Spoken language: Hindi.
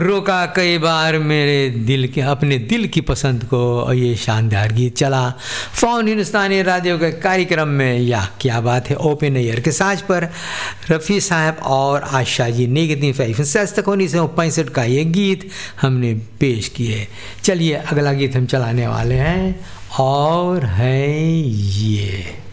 रोका कई बार मेरे दिल के अपने दिल की पसंद को, और ये शानदार गीत चला फ़ोन हिंदुस्तानी रेडियो के कार्यक्रम में। या क्या बात है, ओपन एयर के साज पर रफ़ी साहब और आशा जी ने कितनी तकोनी से 65 का ये गीत हमने पेश किए। चलिए अगला गीत हम चलाने वाले हैं और है ये